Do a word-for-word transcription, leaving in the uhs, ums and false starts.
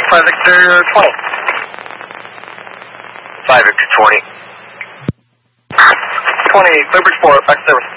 five Victor twenty. five Victor twenty. twenty, Clear Bridgeport, back to service.